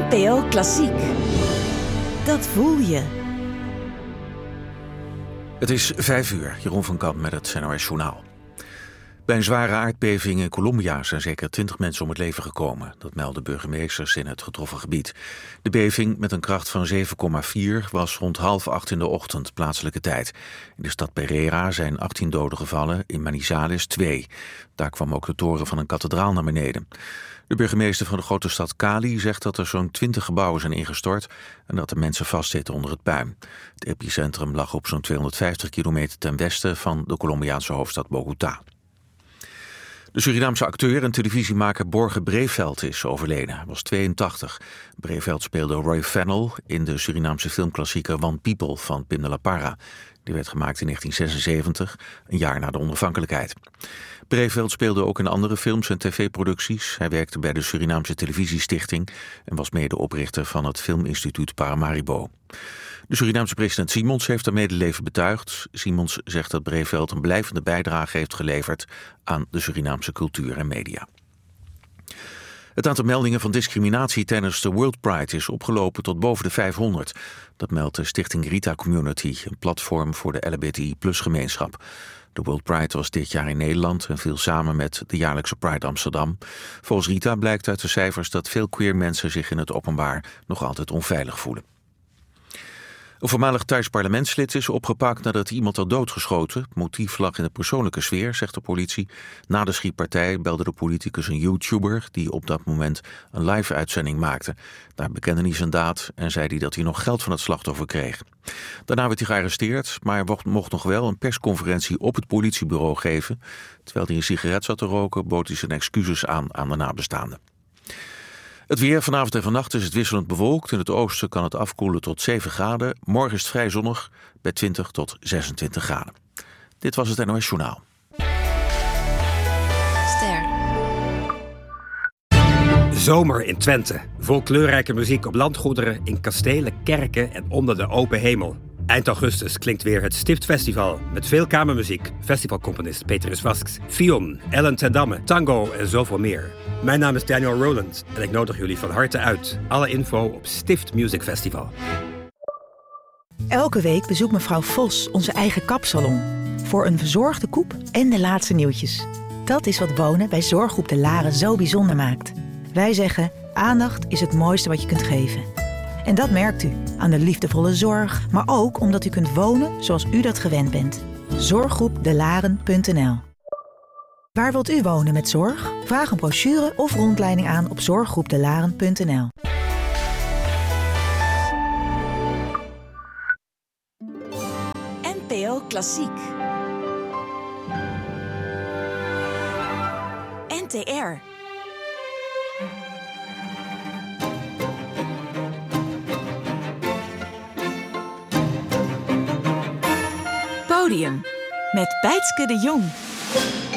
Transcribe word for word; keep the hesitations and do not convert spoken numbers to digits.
N P O Klassiek. Dat voel je. Het is vijf uur, Jeroen van Kamp met het N O S Journaal. Bij een zware aardbeving in Colombia zijn zeker twintig mensen om het leven gekomen. Dat melden burgemeesters in het getroffen gebied. De beving met een kracht van zeven komma vier was rond half acht in de ochtend plaatselijke tijd. In de stad Pereira zijn achttien doden gevallen, in Manizales twee. Daar kwam ook de toren van een kathedraal naar beneden. De burgemeester van de grote stad Cali zegt dat er zo'n twintig gebouwen zijn ingestort en dat de mensen vastzitten onder het puin. Het epicentrum lag op zo'n tweehonderdvijftig kilometer ten westen van de Colombiaanse hoofdstad Bogota. De Surinaamse acteur en televisiemaker Borge Breveld is overleden. Hij was tweeëntachtig. Breveld speelde Roy Fennell in de Surinaamse filmklassieker One People van Pim de la Parra. Die werd gemaakt in negentien zesenzeventig, een jaar na de onafhankelijkheid. Breveld speelde ook in andere films en tv-producties. Hij werkte bij de Surinaamse Televisiestichting en was medeoprichter van het Filminstituut Paramaribo. De Surinaamse president Simons heeft haar medeleven betuigd. Simons zegt dat Breveld een blijvende bijdrage heeft geleverd aan de Surinaamse cultuur en media. Het aantal meldingen van discriminatie tijdens de World Pride is opgelopen tot boven de vijfhonderd. Dat meldt de stichting Rita Community, een platform voor de L H B T I plus gemeenschap. De World Pride was dit jaar in Nederland en viel samen met de jaarlijkse Pride Amsterdam. Volgens Rita blijkt uit de cijfers dat veel queer mensen zich in het openbaar nog altijd onveilig voelen. Een voormalig Thais parlementslid is opgepakt nadat iemand had doodgeschoten. Het motief lag in de persoonlijke sfeer, zegt de politie. Na de schietpartij belde de politicus een YouTuber die op dat moment een live-uitzending maakte. Daar bekende hij zijn daad en zei hij dat hij nog geld van het slachtoffer kreeg. Daarna werd hij gearresteerd, maar hij mocht nog wel een persconferentie op het politiebureau geven. Terwijl hij een sigaret zat te roken, bood hij zijn excuses aan aan de nabestaanden. Het weer vanavond en vannacht is het wisselend bewolkt. In het oosten kan het afkoelen tot zeven graden. Morgen is het vrij zonnig bij twintig tot zesentwintig graden. Dit was het N O S Journaal. Ster. Zomer in Twente. Vol kleurrijke muziek op landgoederen, in kastelen, kerken en onder de open hemel. Eind augustus klinkt weer het Stiftfestival met veel kamermuziek, festivalcomponist Petrus Vasks, Fion, Ellen ten Damme, tango en zoveel meer. Mijn naam is Daniel Rowland en ik nodig jullie van harte uit. Alle info op Stift Music Festival. Elke week bezoekt mevrouw Vos onze eigen kapsalon. Voor een verzorgde koep en de laatste nieuwtjes. Dat is wat wonen bij Zorggroep De Laren zo bijzonder maakt. Wij zeggen, aandacht is het mooiste wat je kunt geven. En dat merkt u aan de liefdevolle zorg, maar ook omdat u kunt wonen zoals u dat gewend bent. zorggroep de laren punt n l. Waar wilt u wonen met zorg? Vraag een brochure of rondleiding aan op zorggroep de laren punt n l. N P O Klassiek. N T R. Podium met Bijtske de Jong.